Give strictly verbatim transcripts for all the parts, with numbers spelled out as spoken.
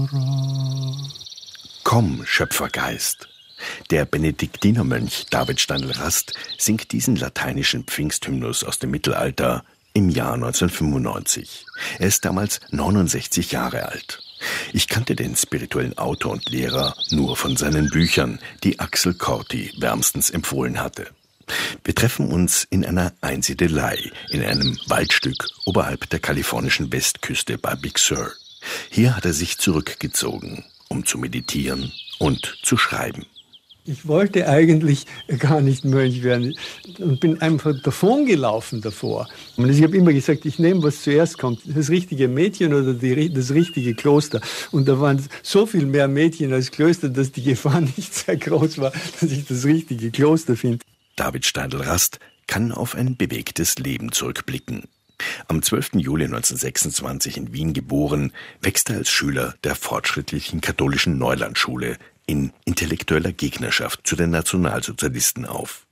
Komm, Schöpfergeist. Der Benediktinermönch David Steindl-Rast singt diesen lateinischen Pfingsthymnus aus dem Mittelalter im Jahr neunzehnhundertfünfundneunzig. Er ist damals neunundsechzig Jahre alt. Ich kannte den spirituellen Autor und Lehrer nur von seinen Büchern, die Axel Corti wärmstens empfohlen hatte. Wir treffen uns in einer Einsiedelei, in einem Waldstück oberhalb der kalifornischen Westküste bei Big Sur. Hier hat er sich zurückgezogen, um zu meditieren und zu schreiben. Ich wollte eigentlich gar nicht Mönch werden und bin einfach davon gelaufen davor. Und ich habe immer gesagt, ich nehme, was zuerst kommt, das richtige Mädchen oder die, das richtige Kloster. Und da waren so viel mehr Mädchen als Klöster, dass die Gefahr nicht sehr groß war, dass ich das richtige Kloster finde. David Steindl-Rast kann auf ein bewegtes Leben zurückblicken. Am zwölften Juli neunzehnhundertsechsundzwanzig in Wien geboren, wächst er als Schüler der fortschrittlichen katholischen Neulandschule in intellektueller Gegnerschaft zu den Nationalsozialisten auf.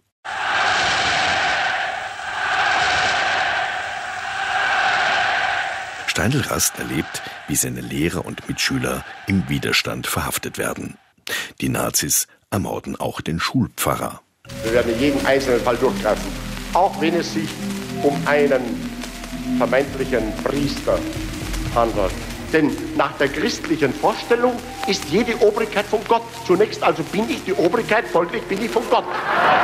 Steindl-Rast erlebt, wie seine Lehrer und Mitschüler im Widerstand verhaftet werden. Die Nazis ermorden auch den Schulpfarrer. Wir werden in jedem einzelnen Fall durchgreifen, auch wenn es sich um einen vermeintlichen Priester handelt. Denn nach der christlichen Vorstellung ist jede Obrigkeit von Gott. Zunächst also bin ich die Obrigkeit, folglich bin ich von Gott.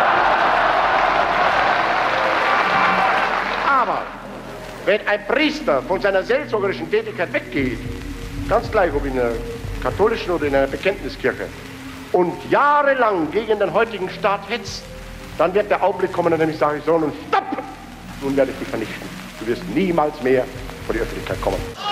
Aber wenn ein Priester von seiner seelsorgerischen Tätigkeit weggeht, ganz gleich ob in einer katholischen oder in einer Bekenntniskirche, und jahrelang gegen den heutigen Staat hetzt, dann wird der Augenblick kommen, an dem ich sage, Sohn, und stopp! Nun werde ich dich vernichten. Du wirst niemals mehr vor die Öffentlichkeit kommen.